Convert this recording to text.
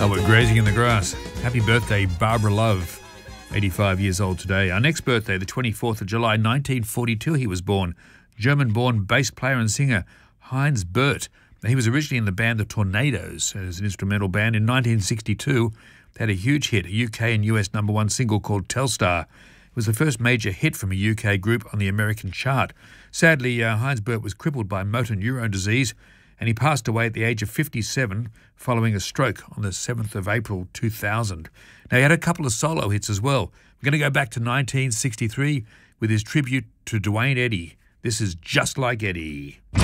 Albert grazing in the grass. Happy birthday, Barbara Love, 85 years old today. Our next birthday, the 24th of July, 1942, he was born. German-born bass player and singer Heinz Bert. Now, he was originally in the band The Tornadoes as an instrumental band. In 1962, they had a huge hit, a UK and US #1 single called Telstar. It was the first major hit from a UK group on the American chart. Sadly, Heinz Bert was crippled by motor neurone disease, and he passed away at the age of 57 following a stroke on the 7th of April 2000. Now, he had a couple of solo hits as well. We're going to go back to 1963 with his tribute to Duane Eddy. This is Just Like Eddie.